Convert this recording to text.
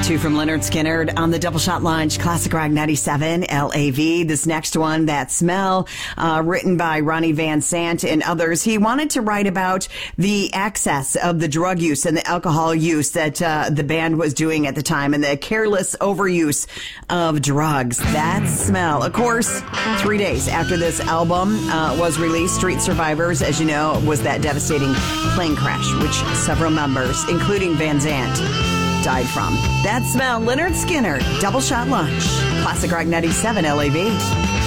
2 from Leonard Skinner on the Double Shot Lunch, Classic Rock 97 LAV. This next one, That Smell, written by Ronnie Van Sant and others. He wanted to write about the excess of the drug use and the alcohol use that the band was doing at the time and the careless overuse of drugs. That Smell. Of course, 3 days after this album was released, Street Survivors, as you know, was that devastating plane crash, which several members, including Van Sant, died from. That Smell, Leonard Skinner, Double Shot Lunch, Classic Rock 97 LAV.